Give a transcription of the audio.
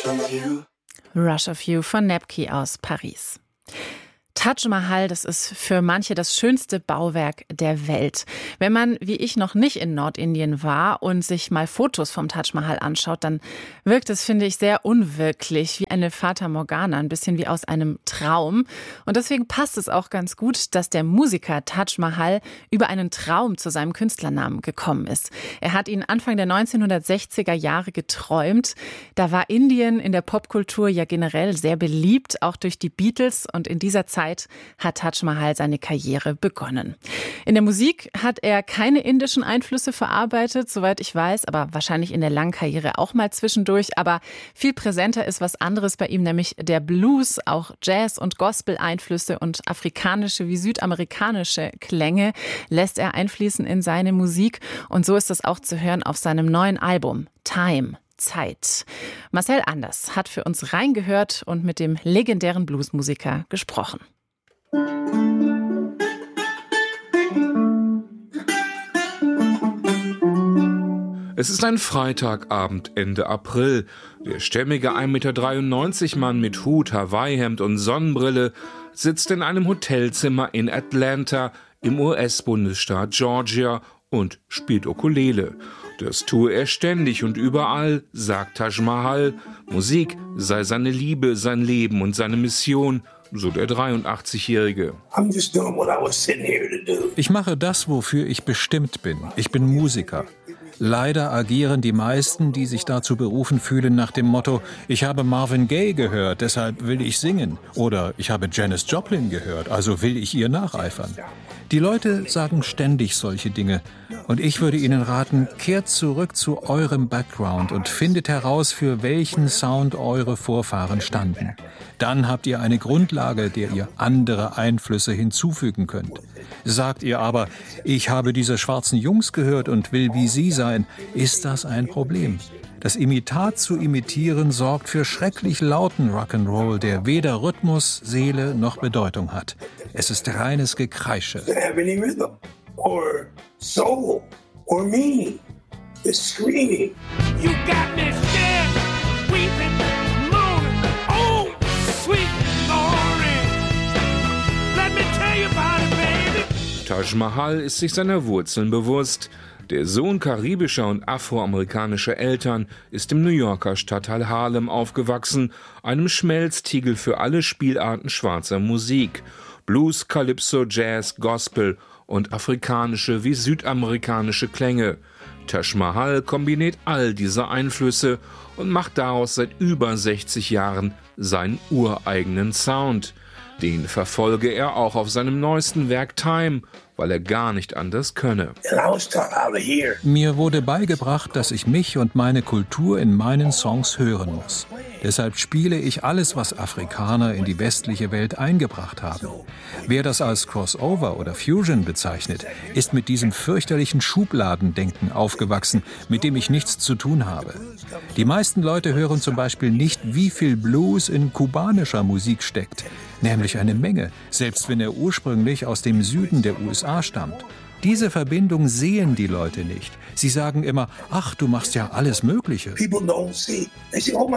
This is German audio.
Rush of You von Nepki aus Paris. Taj Mahal, das ist für manche das schönste Bauwerk der Welt. Wenn man, wie ich, noch nicht in Nordindien war und sich mal Fotos vom Taj Mahal anschaut, dann wirkt es, finde ich, sehr unwirklich, wie eine Fata Morgana, ein bisschen wie aus einem Traum. Und deswegen passt es auch ganz gut, dass der Musiker Taj Mahal über einen Traum zu seinem Künstlernamen gekommen ist. Er hat ihn Anfang der 1960er Jahre geträumt. Da war Indien in der Popkultur ja generell sehr beliebt, auch durch die Beatles, und in dieser Zeit hat Taj Mahal seine Karriere begonnen. In der Musik hat er keine indischen Einflüsse verarbeitet, soweit ich weiß, aber wahrscheinlich in der langen Karriere auch mal zwischendurch. Aber viel präsenter ist was anderes bei ihm, nämlich der Blues, auch Jazz- und Gospel-Einflüsse und afrikanische wie südamerikanische Klänge lässt er einfließen in seine Musik. Und so ist das auch zu hören auf seinem neuen Album Time. Zeit. Marcel Anders hat für uns reingehört und mit dem legendären Bluesmusiker gesprochen. Es ist ein Freitagabend Ende April. Der stämmige 1,93 Meter Mann mit Hut, Hawaii-Hemd und Sonnenbrille sitzt in einem Hotelzimmer in Atlanta im US-Bundesstaat Georgia und spielt Ukulele. Das tue er ständig und überall, sagt Taj Mahal. Musik sei seine Liebe, sein Leben und seine Mission, so der 83-Jährige. Ich mache das, wofür ich bestimmt bin. Ich bin Musiker. Leider agieren die meisten, die sich dazu berufen fühlen, nach dem Motto: Ich habe Marvin Gaye gehört, deshalb will ich singen. Oder ich habe Janis Joplin gehört, also will ich ihr nacheifern. Die Leute sagen ständig solche Dinge. Und ich würde ihnen raten, kehrt zurück zu eurem Background und findet heraus, für welchen Sound eure Vorfahren standen. Dann habt ihr eine Grundlage, der ihr andere Einflüsse hinzufügen könnt. Sagt ihr aber, ich habe diese schwarzen Jungs gehört und will wie sie sein, ist das ein Problem. Das Imitat zu imitieren sorgt für schrecklich lauten Rock'n'Roll, der weder Rhythmus, Seele noch Bedeutung hat. Es ist reines Gekreische. Taj Mahal ist sich seiner Wurzeln bewusst. Der Sohn karibischer und afroamerikanischer Eltern ist im New Yorker Stadtteil Harlem aufgewachsen, einem Schmelztiegel für alle Spielarten schwarzer Musik. Blues, Calypso, Jazz, Gospel und afrikanische wie südamerikanische Klänge. Taj Mahal kombiniert all diese Einflüsse und macht daraus seit über 60 Jahren seinen ureigenen Sound. Den verfolge er auch auf seinem neuesten Werk Time, weil er gar nicht anders könne. Mir wurde beigebracht, dass ich mich und meine Kultur in meinen Songs hören muss. Deshalb spiele ich alles, was Afrikaner in die westliche Welt eingebracht haben. Wer das als Crossover oder Fusion bezeichnet, ist mit diesem fürchterlichen Schubladendenken aufgewachsen, mit dem ich nichts zu tun habe. Die meisten Leute hören zum Beispiel nicht, wie viel Blues in kubanischer Musik steckt. Nämlich eine Menge, selbst wenn er ursprünglich aus dem Süden der USA stammt. Diese Verbindung sehen die Leute nicht. Sie sagen immer, ach, du machst ja alles Mögliche.